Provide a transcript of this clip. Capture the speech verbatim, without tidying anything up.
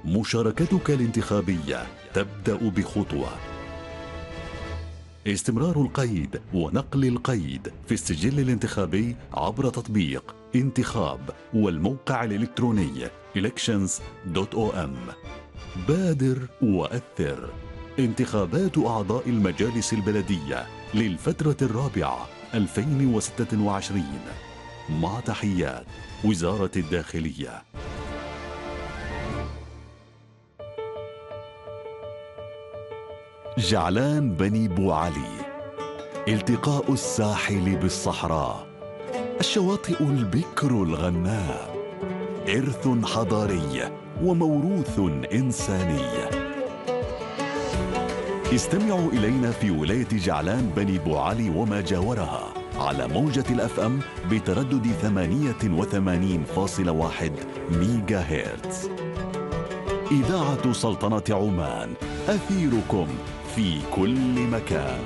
مشاركتك الانتخابية تبدأ بخطوة. استمرار القيد ونقل القيد في السجل الانتخابي عبر تطبيق انتخاب والموقع الإلكتروني elections دوت أو إم. بادر وأثر. انتخابات أعضاء المجالس البلدية للفترة الرابعة ألفين وستة وعشرين. مع تحيات وزارة الداخلية. جعلان بني بو علي، التقاء الساحل بالصحراء، الشواطئ البكر الغناء، إرث حضاري وموروث إنساني. استمعوا إلينا في ولاية جعلان بني بو علي وما جاورها على موجة الأف أم بتردد ثمانية وثمانين فاصلة واحد ميجا هرتز. إذاعة سلطنة عمان، أثيركم في كل مكان.